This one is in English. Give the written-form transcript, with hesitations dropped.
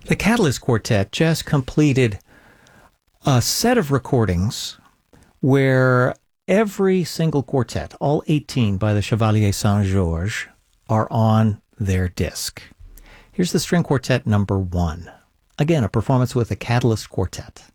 The Catalyst Quartet just completed a set of recordings where every single quartet, all 18 by the Chevalier Saint-Georges, are on their disc. Here's the string quartet number 1. Again, a performance with the Catalyst Quartet.